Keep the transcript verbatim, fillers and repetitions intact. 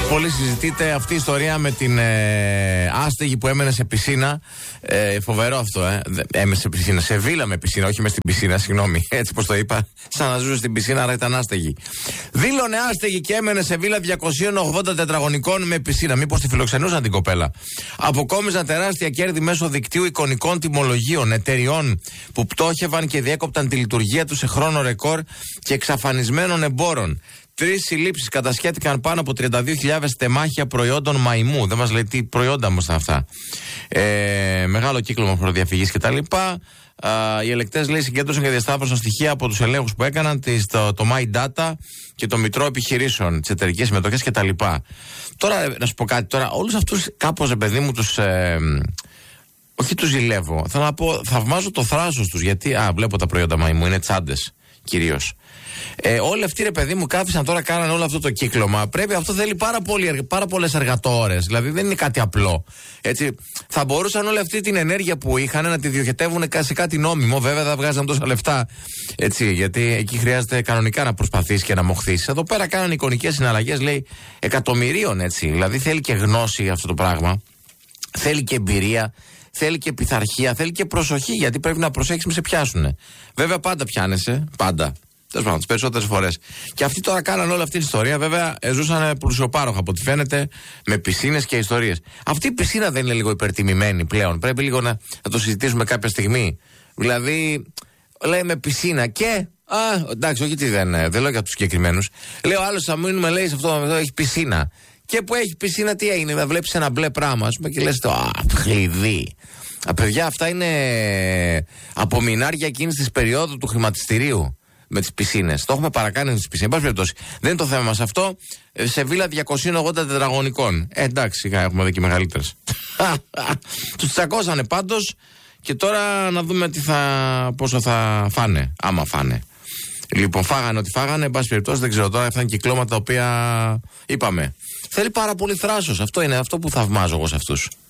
Πολύ συζητείται αυτή η ιστορία με την ε, άστεγη που έμενε σε πισίνα. Ε, φοβερό αυτό, ε. Έμενε σε πισίνα. Σε βίλα με πισίνα, όχι με στην πισίνα, συγγνώμη. Έτσι πως το είπα. Σαν να ζούσε στην πισίνα, άρα ήταν άστεγη. Δήλωνε άστεγη και έμενε σε βίλα διακόσια ογδόντα τετραγωνικών με πισίνα. Μήπως τη φιλοξενούσαν την κοπέλα. Αποκόμιζαν τεράστια κέρδη μέσω δικτύου εικονικών τιμολογίων εταιριών που πτώχευαν και διέκοπταν τη λειτουργία του σε χρόνο ρεκόρ και εξαφανισμένων εμπόρων. Τρεις συλλήψεις, κατασχέθηκαν πάνω από τριάντα δύο χιλιάδες τεμάχια προϊόντων μαϊμού. Δεν μας λέει τι προϊόντα όμως ήταν αυτά. Ε, μεγάλο κύκλωμα φοροδιαφυγής κτλ. Οι ελεκτές, λέει, συγκέντρωσαν και διασταύρωσαν στοιχεία από τους ελέγχους που έκαναν, τις, το, το My Data και το Μητρό Επιχειρήσεων, τις εταιρικές συμμετοχές κτλ. Τώρα, να σου πω κάτι, τώρα όλους αυτούς κάπως, παιδί μου, τους. Ε, όχι τους ζηλεύω. Θέλω να πω, θαυμάζω το θράσος τους. Γιατί, α, βλέπω τα προϊόντα μαϊμού, είναι τσάντες κυρίως. Ε, όλοι αυτοί, ρε παιδί μου, κάθισαν τώρα, κάνανε όλο αυτό το κύκλωμα. Πρέπει, αυτό θέλει πάρα, πολύ, πάρα πολλές εργατόρες. Δηλαδή δεν είναι κάτι απλό. Έτσι, θα μπορούσαν όλη αυτή την ενέργεια που είχαν να τη διοχετεύουν σε κάτι νόμιμο. Βέβαια θα βγάζαν τόσα λεφτά. Έτσι, γιατί εκεί χρειάζεται κανονικά να προσπαθείς και να μοχθείς. Εδώ πέρα κάνανε εικονικές συναλλαγές, λέει, εκατομμυρίων, έτσι. Δηλαδή θέλει και γνώση αυτό το πράγμα. Θέλει και εμπειρία. Θέλει και πειθαρχία. Θέλει και προσοχή. Γιατί πρέπει να προσέχεις μην σε πιάσουνε. Βέβαια πάντα πιάνεσαι. Πάντα. Τέλος πάντων, τις περισσότερες φορές. Και αυτοί τώρα κάναν όλη αυτή την ιστορία. Βέβαια, ζούσαν πλουσιοπάροχα από ό,τι φαίνεται, με πισίνες και ιστορίες. Αυτή η πισίνα δεν είναι λίγο υπερτιμημένη πλέον? Πρέπει λίγο να, να το συζητήσουμε κάποια στιγμή. Δηλαδή, λέμε πισίνα και. Α, εντάξει, όχι τι δεν, δεν λέω για τους συγκεκριμένους. Λέω άλλος θα μείνουμε, λέει, σε αυτό εδώ έχει πισίνα. Και που έχει πισίνα, τι έγινε? Να βλέπεις ένα μπλε πράγμα, ας πούμε, και λες το. Α, χλειδί. Α, παιδιά, αυτά είναι απομεινάρια εκείνης της περίοδου του χρηματιστηρίου. Με τις πισίνες. Το έχουμε παρακάνει τις πισίνες. Εν πάση περιπτώσει, δεν είναι το θέμα μας αυτό. Σε βίλα διακόσια ογδόντα τετραγωνικών. Ε, εντάξει, έχουμε δει και μεγαλύτερες. Τους τσακώσανε πάντως και τώρα να δούμε τι θα, πόσο θα φάνε. Άμα φάνε. Λοιπόν, φάγανε ό,τι φάγανε. Εν πάση περιπτώσει, δεν ξέρω τώρα. Αυτά είναι κυκλώματα τα οποία είπαμε. Θέλει πάρα πολύ θράσος. Αυτό είναι αυτό που θαυμάζω εγώ σε αυτούς.